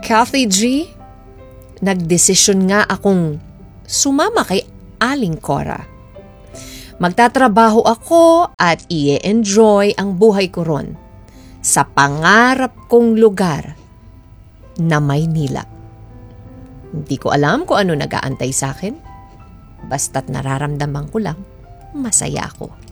Kathy G, nagdesisyon nga akong sumama kay Aling Cora. Magtatrabaho ako at i-enjoy ang buhay ko ron sa pangarap kong lugar na Maynila. Hindi ko alam kung ano nag-aantay sa akin. Basta't nararamdaman ko lang, masaya ako.